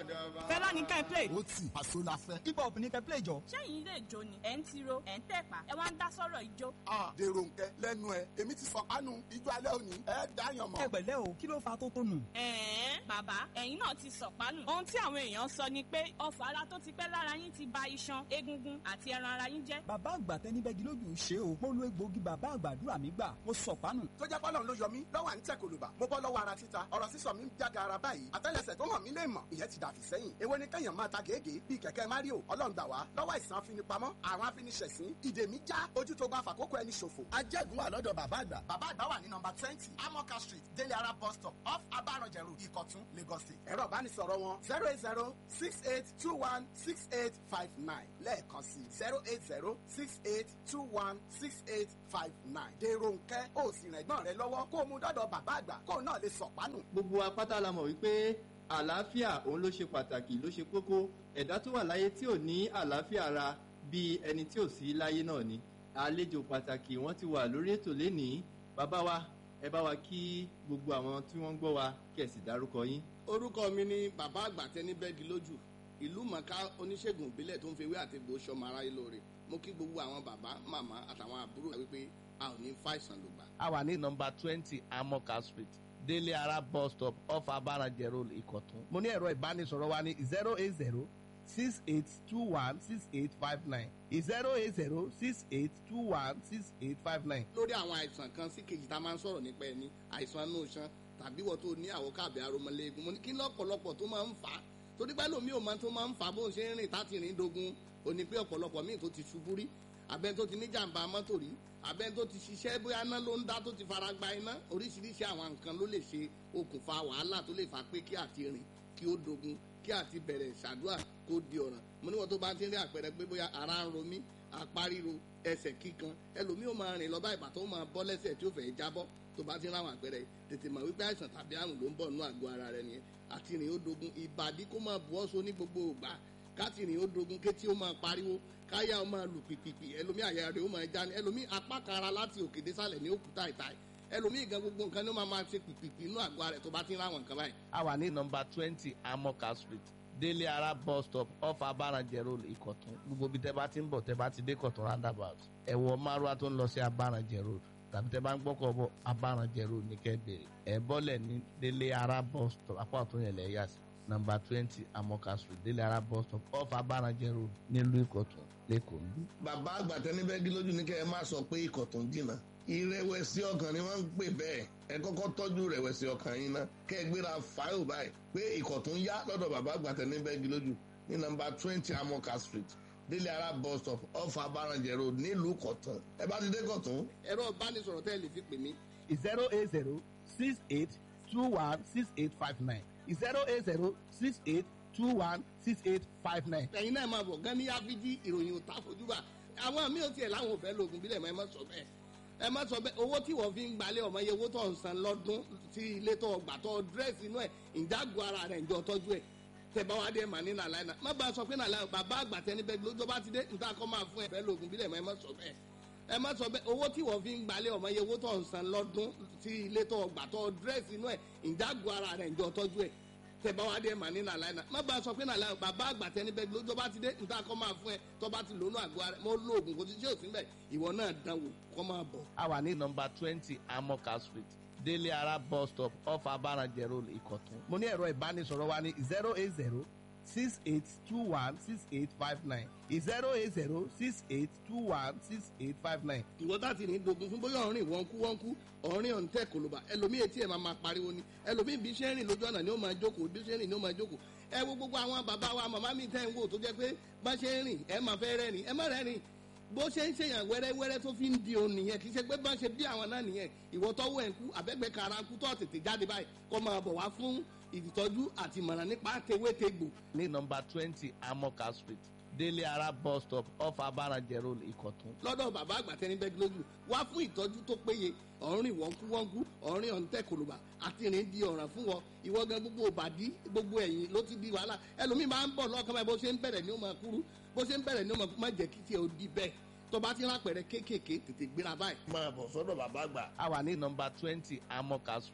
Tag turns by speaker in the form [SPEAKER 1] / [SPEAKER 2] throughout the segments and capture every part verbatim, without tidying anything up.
[SPEAKER 1] Fẹ́lá ní ká ẹ play.
[SPEAKER 2] ó tì àṣọ la fẹ́.
[SPEAKER 3] hip hop ní ká ẹ play jọ.
[SPEAKER 1] Ṣẹ́yìn ilé ìjó ni ẹ̀ ń tiro ẹ̀ ń tẹ̀pá ẹ wá ń dá sọ́rọ̀ ìjó.
[SPEAKER 2] a dèrò nkẹ lẹ́nu ẹ èmi ti sọpánu ijó alẹ́ òní ẹ dáyàn mọ́.
[SPEAKER 3] ẹ pẹ̀lẹ́ o kí ló fa tó tó nù.
[SPEAKER 1] ẹ̀ẹ́n bàbá ẹ̀yin náà ti sọ̀pánù. ohun tí àwọn èèyàn sọ ni pé ọfà ara tó ti pẹ́ lára yín ti ba iṣan egungun àti ẹran ara yín jẹ́.
[SPEAKER 3] bàbá àgbà tẹni bẹ́gi lójú ṣe o mo lo egbòogi bàbá àgbàdúrà mi gbà mo sọ̀pánù.
[SPEAKER 2] tó jẹ́ pọ́nà ló yọ mí lọ́wọ́ à ń tẹ̀ kòlùbà mo bọ́ lọ́wọ́ ara títa ọ̀rọ̀ sísọ mi ń jáde ara báyìí àtẹ́lẹsẹ̀ tó hàn mí lè mọ̀ ìyẹn ti dàfí sẹ́yìn èwo ni kẹ́yàn máa ta gèégèé bíi kẹ̀kẹ́ Mario ọlọ́run gbà wá lọ́wọ́ ìsàn afinipamọ́ àrùn afiniṣẹ̀sín ìdè mi já ojú tó gba fàkókò ẹni ṣòfò. ajẹ́gun wà lọ́dọ̀ bàbá àgbà. bàbá àgbà wà ní nọmba twenty amoka street délé ara bus stop off abaranjẹ road ìkọ̀tún Lagos State. ẹ̀rọ ìbánisọ̀rọ̀ wọn zero eight zero six eight two one six eight five nine lẹ́ẹ̀kan sí zero eight zero six eight two one six eight five nine. dèrò nkẹ́ ó sì rìn ẹ̀gbọ́n rẹ lọ́wọ́ kó o mú dọ́dọ̀ bàbá àgbà kó o náà lè sọ̀pánù.
[SPEAKER 4] gbogbo apáta la mọ̀ wípé àlàáfíà òun ló ṣe pàtàkì ló ṣe kókó ẹ̀dá tó wà láyé tí ò ní àlàáfíà ara bíi ẹni tí ò sí láyé náà ni. àlejò pàtàkì wọ́n ti wà lórí ètò lénìí. bàbá wa ẹ bá wa kí gbogbo àwọn tí wọ́n ń gbọ́ wa kí ẹ sì dárúkọ yín.
[SPEAKER 5] orúkọ mi ni bàbá àgbà tẹni bẹ́gi lójú ìlú mọ̀ká oníṣègùn ìbílẹ̀ tó ń fi ewé àti egbò ṣọmọ aráyé lóore. mo kí gbogbo àwọn bàbá màmá àtàwọn àbúrò wípé a ò ní fàìsàn ló gbà.
[SPEAKER 6] a wà ní nọmba twenty amoka street délé ara bus stop off abaranjẹ road ìkọ̀tún. mo ní ẹ̀rọ ìbánisọ̀rọ̀ wa ní zero eight zero six eight two one six eight five nine zero eight zero six eight two one six eight five nine.
[SPEAKER 5] lórí àwọn àìsàn kan sí kejì tá a máa ń sọ̀rọ̀ nípa ẹni àìsàn inú iṣan tàbí wọ́n tó ní àwòkábí aromọléegun mo ní kí lọ́pọ̀lọpọ̀ tó máa ń fà á torí pé lómi ò máa tó máa ń fà á bó ṣe ń rìn táti rìn dogun òní pé ọ̀pọ̀lọpọ̀ míì tó ti ṣubú rí abẹ́ni tó ti ní jàǹbá mọ́tò rí abẹ́ni tó ti ṣiṣẹ́ bóyá iná ló ń dá tó ti fara gba iná oríṣiríṣi àwọn nǹkan ló lè ṣe okùnfà wàhálà tó lè fà pé kí àti rìn kí ó dogun kí àti bẹ̀rẹ̀ ṣàdúrà kó di ọ̀ràn mo níwọ̀n tó bá ti rí àpẹẹrẹ pé bóyá ara ń ro mí apá ríro ẹsẹ̀ kíkan ẹlòmíì ó máa rìn lọ báyìí bàtọ́ ó máa bọ́ lẹ́sẹ̀ tí ó fẹ́ jábọ́ tó bá ti rí àwọn àpẹẹrẹ tètè mọ̀ wípé àìsàn tàbí àrùn ló ń bọ̀ nínú àgọ́ ara rẹ nìyẹn àti rìn ó dogun ìbàdí kó máa bu ọ́sọ ní gbogbo ìgbà káti rìn ó dogun kétí ó máa pariwo káyà ó máa lù pìpìpì ẹlòmíì àyà rẹ̀ ó máa já ní ẹlòmíì apá kan ara láti òkè désàlẹ̀ ní òkúta ìtàì ẹlòmíì gan gbogbo nǹkan ní ó máa máa ṣe pìpìpì inú àgọ́ rẹ̀ tó bá ti rí àwọn nǹkan báyìí.
[SPEAKER 6] a wà ní nọmba twenty amoka street délé ara bus stop off abaranjẹ road ìkọ̀tún gbogbo bí tẹ́ bá ti ń bọ̀ tẹ́ bá ti dé kọ̀tún roundabout ẹ wọ márùwá tó ń lọ sí abaranjẹ road tàbí tẹ́ bá ń gbọ́kọ̀ bọ̀ abaranjẹ road ní kẹ́ bèrè ẹ bọ́lẹ̀ ní délé ara bus stop apá ọ̀tún yẹn lẹ̀ yà sí nọmba twenty amoka street délé ara bus stop off abaranjẹ road nílùú ìkọ̀tún lẹ́kọ̀ọ́ lù.
[SPEAKER 7] bàbá àgbà tẹni bẹ́gi lójú ní kẹ́ ẹ má sọ pé ìkọ̀tún jìnnà ìrẹ̀wẹ̀sì ọkàn ni wọ́n ń pè bẹ́ẹ̀ ẹ kọ́kọ́ tọ́jú ìrẹ̀wẹ̀sì ọkàn yín ná kẹ́ ẹ gbéra fáìlì báyìí pé ìkọ̀tún yá lọ́dọ̀ bàbá àgbà tẹni bẹ́gi lójú ní nọmba twenty amoka street délé ara bus stop off abaranjẹ road nílùú kọ̀tún ẹ bá ti dé kọ̀tún.
[SPEAKER 5] ẹ̀rọ ìbánisọ̀rọ̀ tẹ́ ẹ lè fi pè mí
[SPEAKER 6] zero eight zero six eight two one six eight five nine zero eight zero six eight two one six eight five nine.
[SPEAKER 5] ẹ̀yin náà máa bọ̀ gan ní áfíjí ìròyìn òtá fojúbà àwọn míì ò tiẹ̀ láwọn ò fẹ́ lóògùn bílẹ̀ mọ́ ẹ má sọ bẹ́ẹ̀ ẹ má sọ bẹ́ẹ̀ owó tí wọ́n fi ń gbalẹ̀ ọmọ iye owó tó ń san lọ́dún tí ilé tó gbà tó dírẹ́sì inú ẹ̀ ìdágọ́ ara rẹ̀ ìjọ tọ́jú ẹ̀ tẹ bá wá dé mà ní nàlàyé náà má bá a sọ pé nàlàyé bàbá àgbà tẹni bẹ́ẹ̀ lójó bá ti dé níta kọ́ máa fún ẹ fẹ́ lóògùn bílẹ̀ mọ́ ẹ má sọ bẹ́ẹ̀ ẹ má sọ bẹ́ẹ̀ owó tí wọ́n fi ń gbalẹ̀ ọmọ iye owó tó ń san lọ́dún tí ilé tó gbà tó dírẹ́sì inú ẹ̀ ìdágọ́ ara rẹ̀ ìjọ tọ́jú ẹ̀ tẹ bá wá dé mà ní nàlàyé náà má bá a sọ pé nàlàyé bàbá àgbà tẹni bẹ́ẹ̀ lójó bá ti dé níta kọ́ máa fún ẹ tó bá ti lónú àgọ́ rẹ̀ mọ́ lóògùn kò ti ṣe òsín bẹ́ẹ̀ ìwọ náà dánwò kọ́ máa bọ̀.
[SPEAKER 6] a wà ní nọmba twenty amoka street délé ara bus stop off abaranjẹ road ìkọ̀tún. mo ní ẹ̀rọ ìbánisọ̀rọ̀ wa ní zero eight zero six eight two one six eight five nine zero eight zero six eight two one six eight five nine.
[SPEAKER 5] ìwọ láti ní dogun fún bóyá ọ̀rìn wọ́n kú wọ́n kú ọ̀rìn ọ̀ǹtẹ̀ kòlóbà ẹlòmíì etí ẹ̀ máa máa pariwo ni ẹlòmíì bí ṣe ń rìn lójú ọ̀nà ni ó máa jókòó bí ṣe ń rìn ni ó máa jókòó ẹ wo gbogbo àwọn bàbá wa màmá mi tẹ́ ń wò tó jẹ́ pé bá ṣe ń rìn ẹ máa fẹ́ rẹ́rìn ẹ má rẹ́rìn bó ṣe ń ṣèyàn wẹ́rẹ́wẹ́rẹ́ tó fi ń di òun nìyẹn kì í ṣe pé bá ṣe bí àwọn náà nìyẹn ìwọ tọ́wọ́ ẹ̀ ń kú àbẹ́gbẹ́ kara ń kú tó tètè jáde báyìí kó máa bọ̀ wá fún ìtọ́jú àti ìmọ̀ràn nípa tewétegbò.
[SPEAKER 6] ní nọmba twenty amoka street délé ara bus stop off abaranjẹ road ìkọ̀tún.
[SPEAKER 5] lọ́dọ̀ bàbá àgbà tẹni bẹ́ẹ̀ lójú wá fún ìtọ́jú tó péye ọ̀rìn wọ́nkúwọ́nkú ọ̀rìn ọ̀ǹtẹ̀ kòlòbà àti ìrìn di ọ̀ràn fún wọn ìwọ gan gbogbo òbàdí gbogbo ẹ̀yìn ló ti di wàhálà ẹlòmíì máa ń bọ̀ lọ́kàn báyìí bó ṣe ń bẹ̀rẹ̀ ní ó máa kúrú bó ṣe ń bẹ̀rẹ̀ ní ó máa kú má jẹ́ kí tiẹ̀ ó di bẹ́ẹ̀ tó bá ti rápẹ̀rẹ̀ kéékèèké tètè gbéra báyìí.
[SPEAKER 7] máa bọ̀ sọ́dọ̀ bàbá àgbà.
[SPEAKER 6] a wà ní nọmba twenty amoka street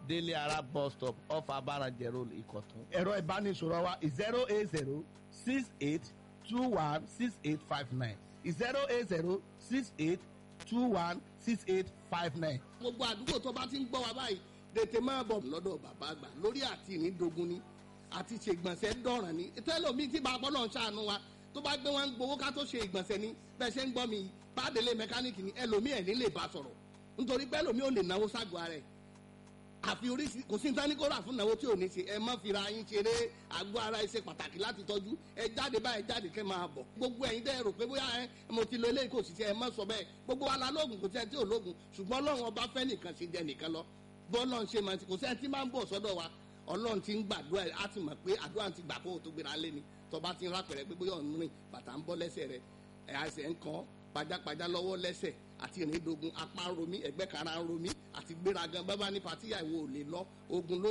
[SPEAKER 6] délé ara bus stop off abarajẹ road ìkọ̀tún.
[SPEAKER 8] ẹ̀rọ ìbánisọ̀rọ̀ wa zero eight zero six eight two one six eight five nine zero eight zero six eight two one six eight five nine.
[SPEAKER 5] gbogbo àdúgbò tó bá ti ń gbọ́ wa báyìí tètè máa bọ̀ lọ́dọ̀ bàbá àgbà lórí àti ìrìndògún ni àti ṣe ìgbọ̀nsẹ̀ dọ̀ràn ni tẹ́lọ̀mí tí bàbá náà ń ṣàánú wa tó bá gbé wọn gbowó ká tó ṣe ìgbọ̀nsẹ̀ ni bẹ́ẹ̀ ṣe ń gbọ́ mi bàdélé mẹkáníìkì ni ẹlòmí ẹ̀ ní lè bá sọ̀rọ̀ nítorí pé ẹlòmí ò lè náwó ságọ́ ara ẹ̀ àfi oríṣi kò sí nítorí kó rà fún náwó tí ò ní ṣe ẹ má fira yín ṣeré àgọ́ ara ẹ ṣe pàtàkì láti tọ́jú ẹ jáde báyìí jáde kẹ́ máa bọ̀ gbogbo ẹ̀yin dẹ́ rò pé bóyá ẹ mo ti lo eléyìí kò sì ṣe ẹ má sọ bẹ́ẹ̀ gbogbo wa la lóògùn kò sí ẹ tí ò lóògùn ṣùgbọ́n ọlọ́run ọba fẹ́ nìkan ṣe jẹ nìkan lọ bọ́ọ̀lọ́run ṣe máa ti kò sí ẹ tí máa ń bọ̀ sọ́dọ̀ wa ọlọ́run ti ń gbàdúrà ẹ̀ á ti mọ̀ pé àdúrà ti gbà kó o tó gbéra lé ni tọba ti ń rápẹ̀rẹ̀ pé bóyá ọ̀nù rìn bàtà ń bọ́ lẹ́sẹ̀ rẹ̀ ẹ̀ àṣẹ ń kàn pajápajá lọ́wọ́ lẹ́sẹ̀ àti ìrìndògún apá ń romí ẹ̀gbẹ́ kara ń romí àti gbéragan bábá ní patíyà ìwò ò lè lọ ogun ló